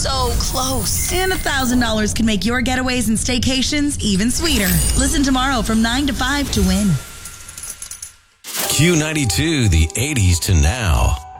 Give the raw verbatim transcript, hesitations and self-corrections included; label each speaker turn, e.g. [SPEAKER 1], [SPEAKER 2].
[SPEAKER 1] So close.
[SPEAKER 2] And one thousand dollars can make your getaways and staycations even sweeter. Listen tomorrow from nine to five to win.
[SPEAKER 3] Q ninety-two, the eighties to now.